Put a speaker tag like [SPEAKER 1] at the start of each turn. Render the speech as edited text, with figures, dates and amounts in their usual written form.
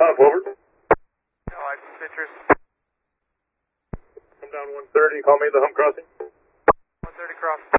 [SPEAKER 1] hump, over.
[SPEAKER 2] Allied Citrus.
[SPEAKER 1] Come down 130, call me the hump crossing.
[SPEAKER 2] 130 cross.